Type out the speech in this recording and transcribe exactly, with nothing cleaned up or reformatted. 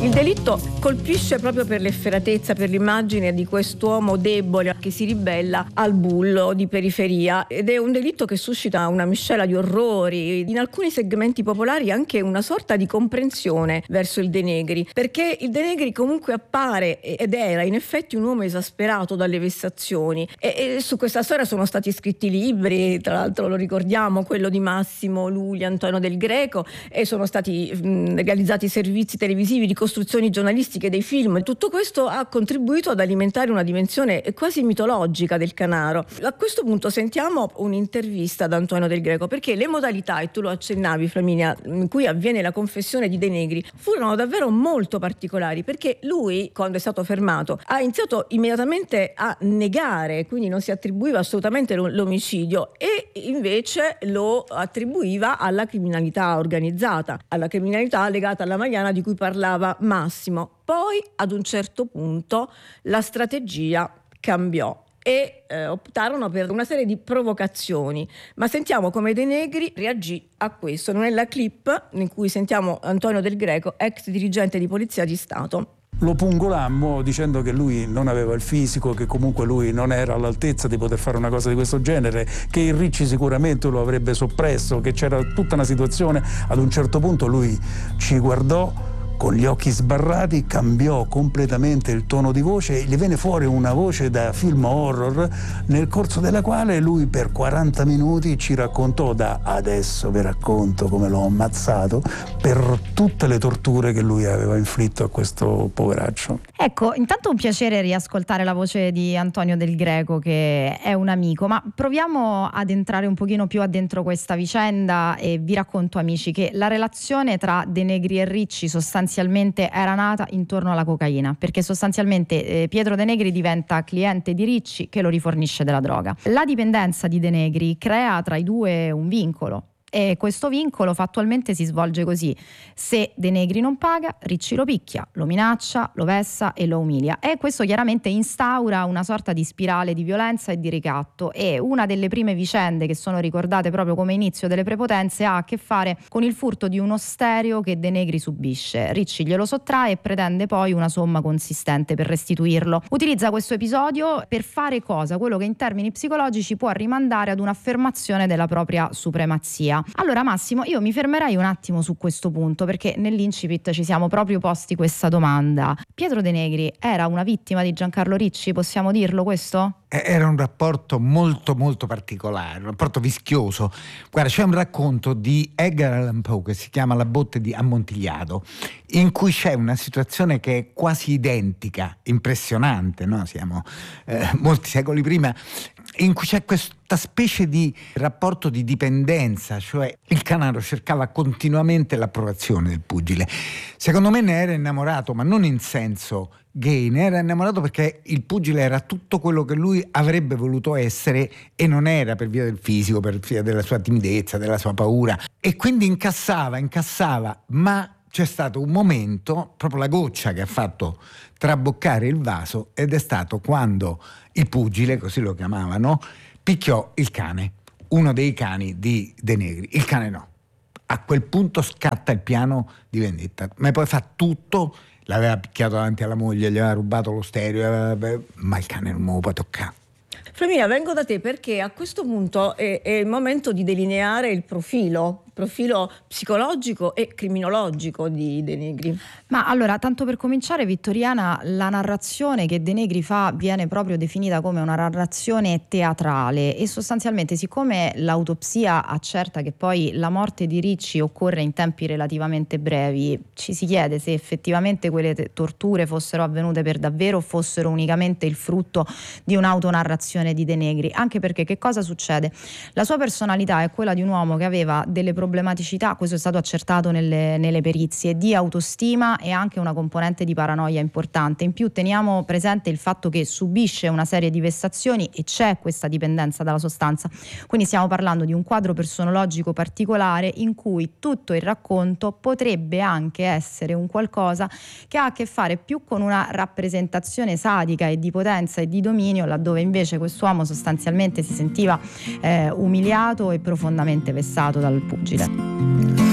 Il delitto colpisce proprio per l'efferatezza, per l'immagine di quest'uomo debole che si ribella al bullo di periferia, ed è un delitto che suscita una miscela di orrori, in alcuni segmenti popolari anche una sorta di comprensione verso il De Negri, perché il De Negri comunque appare ed era in effetti un uomo esasperato dalle vessazioni, e, e su questa storia sono stati scritti libri, tra l'altro lo ricordiamo, quello di Massimo Luli, Antonio Del Greco, e sono stati mh, realizzati servizi televisivi di costruzioni giornalistiche dei film. Tutto questo ha contribuito ad alimentare una dimensione quasi mitologica del Canaro. A questo punto sentiamo un'intervista ad Antonio Del Greco, perché le modalità, e tu lo accennavi Flaminia, in cui avviene la confessione di De Negri furono davvero molto particolari, perché lui, quando è stato fermato, ha iniziato immediatamente a negare, quindi non si attribuiva assolutamente l'omicidio, e invece lo attribuiva alla criminalità organizzata, alla criminalità legata alla Magliana di cui parlava Massimo. Poi ad un certo punto la strategia cambiò e eh, optarono per una serie di provocazioni, ma sentiamo come De Negri reagì a questo. Non è la clip in cui sentiamo Antonio Del Greco, ex dirigente di Polizia di Stato. Lo pungolammo dicendo che lui non aveva il fisico, che comunque lui non era all'altezza di poter fare una cosa di questo genere, che il Ricci sicuramente lo avrebbe soppresso, che c'era tutta una situazione. Ad un certo punto lui ci guardò con gli occhi sbarrati, cambiò completamente il tono di voce e gli venne fuori una voce da film horror, nel corso della quale lui per quaranta minuti ci raccontò da adesso vi racconto come l'ho ammazzato, per tutte le torture che lui aveva inflitto a questo poveraccio. Ecco, intanto un piacere riascoltare la voce di Antonio Del Greco, che è un amico, ma proviamo ad entrare un pochino più addentro questa vicenda e vi racconto, amici, che la relazione tra De Negri e Ricci sostanzialmente era nata intorno alla cocaina, perché sostanzialmente eh, Pietro De Negri diventa cliente di Ricci che lo rifornisce della droga. La dipendenza di De Negri crea tra i due un vincolo, e questo vincolo fattualmente si svolge così: se De Negri non paga, Ricci lo picchia, lo minaccia, lo vessa e lo umilia, e questo chiaramente instaura una sorta di spirale di violenza e di ricatto. E una delle prime vicende che sono ricordate proprio come inizio delle prepotenze ha a che fare con il furto di uno stereo che De Negri subisce. Ricci glielo sottrae e pretende poi una somma consistente per restituirlo. Utilizza questo episodio per fare cosa? Quello che in termini psicologici può rimandare ad un'affermazione della propria supremazia. Allora Massimo, io mi fermerei un attimo su questo punto, perché nell'incipit ci siamo proprio posti questa domanda. Pietro De Negri era una vittima di Giancarlo Ricci, possiamo dirlo questo? Era un rapporto molto molto particolare, un rapporto vischioso. Guarda, c'è un racconto di Edgar Allan Poe che si chiama La botte di Ammontigliato, in cui c'è una situazione che è quasi identica, impressionante, no? Siamo eh, molti secoli prima, in cui c'è questa specie di rapporto di dipendenza, cioè il Canaro cercava continuamente l'approvazione del pugile. Secondo me ne era innamorato, ma non in senso gay, ne era innamorato perché il pugile era tutto quello che lui avrebbe voluto essere e non era, per via del fisico, per via della sua timidezza, della sua paura, e quindi incassava, incassava, ma c'è stato un momento, proprio la goccia che ha fatto traboccare il vaso, ed è stato quando il pugile, così lo chiamavano, picchiò il cane, uno dei cani di De Negri. Il cane no. A quel punto scatta il piano di vendetta, ma poi fa tutto. L'aveva picchiato davanti alla moglie, gli aveva rubato lo stereo, ma il cane non me lo può toccare. Flaminia, vengo da te perché a questo punto è, è il momento di delineare il profilo, profilo psicologico e criminologico di De Negri. Ma allora, tanto per cominciare, Vittoriana, la narrazione che De Negri fa viene proprio definita come una narrazione teatrale, e sostanzialmente, siccome l'autopsia accerta che poi la morte di Ricci occorre in tempi relativamente brevi, ci si chiede se effettivamente quelle te- torture fossero avvenute per davvero o fossero unicamente il frutto di un'autonarrazione di De Negri. Anche perché che cosa succede? La sua personalità è quella di un uomo che aveva delle problematicità, questo è stato accertato nelle, nelle perizie, di autostima e anche una componente di paranoia importante. In più teniamo presente il fatto che subisce una serie di vessazioni e c'è questa dipendenza dalla sostanza, quindi stiamo parlando di un quadro personologico particolare in cui tutto il racconto potrebbe anche essere un qualcosa che ha a che fare più con una rappresentazione sadica e di potenza e di dominio, laddove invece quest'uomo sostanzialmente si sentiva eh, umiliato e profondamente vessato dal pugile.